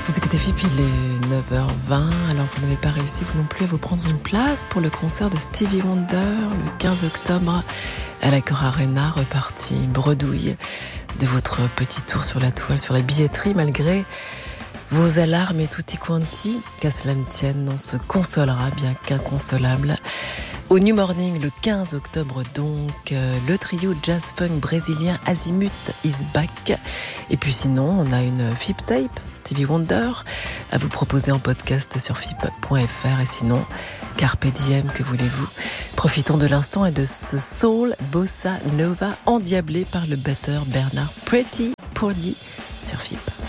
Vous écoutez FIP, il est 9h20, alors vous n'avez pas réussi vous non plus à vous prendre une place pour le concert de Stevie Wonder le 15 octobre à l'Accor Arena, reparti bredouille de votre petit tour sur la toile, sur la billetterie, malgré vos alarmes et tutti quanti. Qu'à cela ne tienne, on se consolera bien qu'inconsolable. Au New Morning, le 15 octobre donc, le trio jazz-funk brésilien Azimut is back. Et puis sinon, on a une FIP tape, Stevie Wonder, à vous proposer en podcast sur fip.fr. Et sinon, Carpe Diem, que voulez-vous? Profitons de l'instant et de ce soul bossa nova endiablé par le batteur Bernard Pretty Purdie sur FIP.